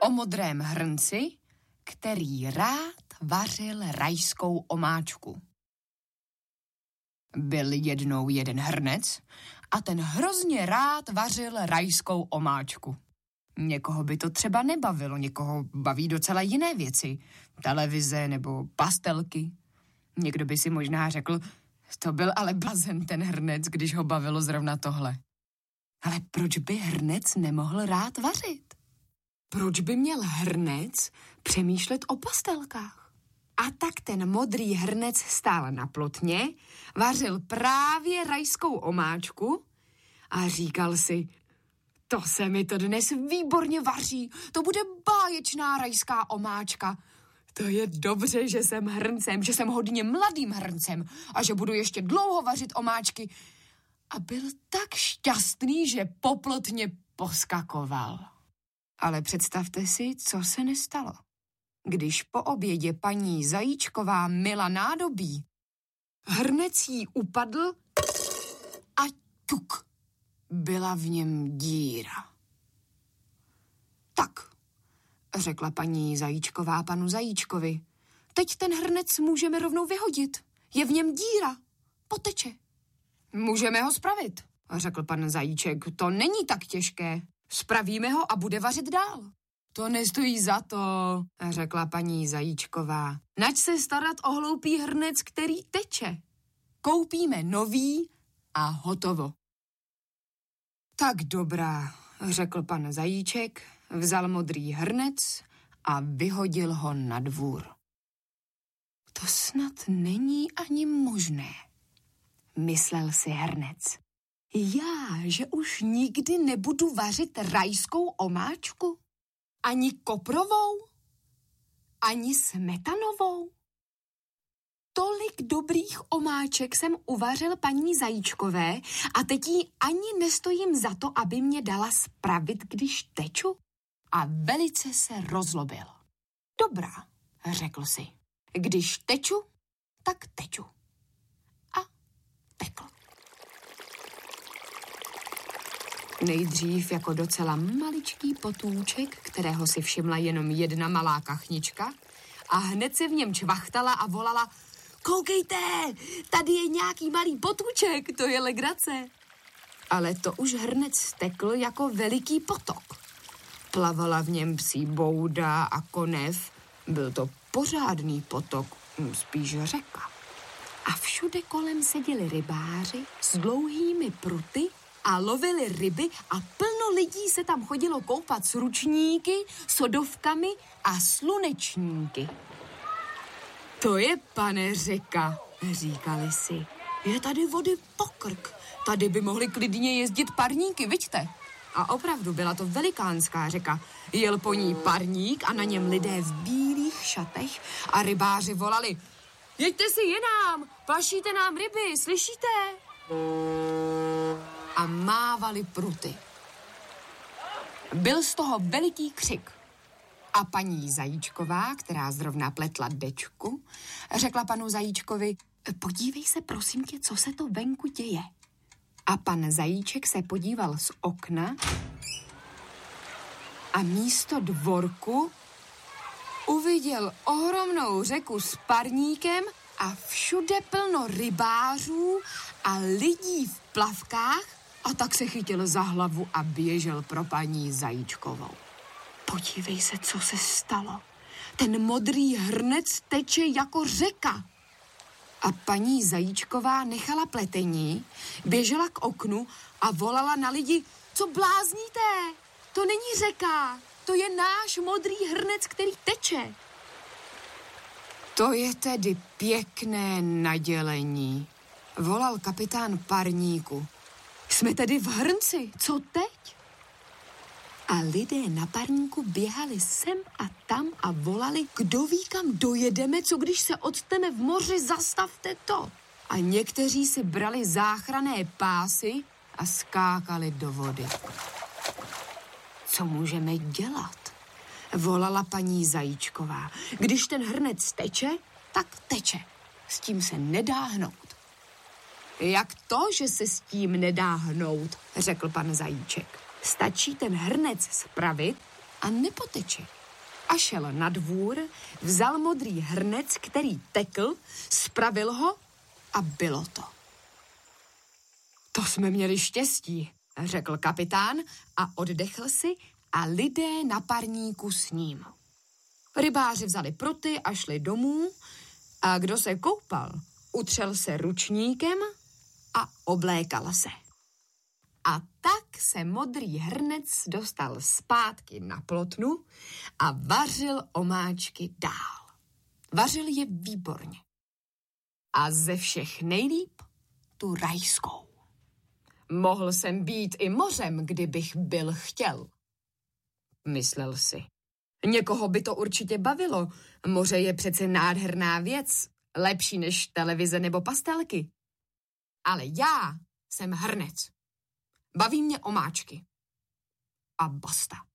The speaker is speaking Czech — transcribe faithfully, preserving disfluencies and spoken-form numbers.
O modrém hrnci, který rád vařil rajskou omáčku. Byl jednou jeden hrnec a ten hrozně rád vařil rajskou omáčku. Někoho by to třeba nebavilo, někoho baví docela jiné věci. Televize nebo pastelky. Někdo by si možná řekl, to byl ale blázen ten hrnec, když ho bavilo zrovna tohle. Ale proč by hrnec nemohl rád vařit? Proč by měl hrnec přemýšlet o pastelkách? A tak ten modrý hrnec stál na plotně, vařil právě rajskou omáčku a říkal si, to se mi to dnes výborně vaří, to bude báječná rajská omáčka. To je dobře, že jsem hrncem, že jsem hodně mladým hrncem a že budu ještě dlouho vařit omáčky. A byl tak šťastný, že poplotně poskakoval. Ale představte si, co se nestalo. Když po obědě paní Zajíčková myla nádobí, hrnec jí upadl a tuk, byla v něm díra. Tak, řekla paní Zajíčková panu Zajíčkovi, teď ten hrnec můžeme rovnou vyhodit. Je v něm díra, poteče. Můžeme ho spravit, řekl pan Zajíček, to není tak těžké. Spravíme ho a bude vařit dál. To nestojí za to, řekla paní Zajíčková. Nač se starat o hloupý hrnec, který teče. Koupíme nový a hotovo. Tak dobrá, řekl pan Zajíček, vzal modrý hrnec a vyhodil ho na dvůr. To snad není ani možné, myslel si hrnec. Já, že už nikdy nebudu vařit rajskou omáčku? Ani koprovou? Ani smetanovou? Tolik dobrých omáček jsem uvařil paní Zajíčkové a teď jí ani nestojím za to, aby mě dala spravit, když teču? A velice se rozlobil. Dobrá, řekl si. Když teču, tak teču. A tekl. Nejdřív jako docela maličký potůček, kterého si všimla jenom jedna malá kachnička a hned se v něm čvachtala a volala koukejte, tady je nějaký malý potůček, to je legrace. Ale to už hrnec tekl jako veliký potok. Plavala v něm psí bouda a konev, byl to pořádný potok, spíš řeka. A všude kolem seděli rybáři s dlouhými pruty a lovili ryby a plno lidí se tam chodilo koupat s ručníky, sodovkami a slunečníky. To je, pane, řeka, říkali si. Je tady vody pokrk. Tady by mohly klidně jezdit parníky, viďte? A opravdu byla to velikánská řeka. Jel po ní parník a na něm lidé v bílých šatech a rybáři volali jeďte si jinam, pašíte nám ryby, slyšíte? A mávali pruty. Byl z toho veliký křik. A paní Zajíčková, která zrovna pletla dečku, řekla panu Zajíčkovi, podívej se prosím tě, co se to venku děje. A pan Zajíček se podíval z okna a místo dvorku uviděl ohromnou řeku s parníkem a všude plno rybářů a lidí v plavkách a tak se chytil za hlavu a běžel pro paní Zajíčkovou. Podívej se, co se stalo. Ten modrý hrnec teče jako řeka. A paní Zajíčková nechala pletení, běžela k oknu a volala na lidi, co blázníte? To není řeka, to je náš modrý hrnec, který teče. To je tedy pěkné nadělení, volal kapitán parníku. Jsme tedy v hrnci, co teď? A lidé na parníku běhali sem a tam a volali, kdo ví, kam dojedeme, co když se odsteme v moři, zastavte to. A někteří si brali záchranné pásy a skákali do vody. Co můžeme dělat? Volala paní Zajíčková. Když ten hrnec teče, tak teče. S tím se nedá hnout. Jak to, že se s tím nedá hnout, řekl pan Zajíček. Stačí ten hrnec spravit a nepoteče. A šel na dvůr, vzal modrý hrnec, který tekl, spravil ho a bylo to. To jsme měli štěstí, řekl kapitán a oddechl si a lidé na parníku s ním. Rybáři vzali pruty a šli domů a kdo se koupal, utřel se ručníkem a oblékal se. A tak se modrý hrnec dostal zpátky na plotnu a vařil omáčky dál. Vařil je výborně. A ze všech nejlíp tu rajskou. Mohl jsem být i mořem, kdybych byl chtěl, myslel si. Někoho by to určitě bavilo. Moře je přece nádherná věc, lepší než televize nebo pastelky. Ale já jsem hrnec. Baví mě omáčky. A basta.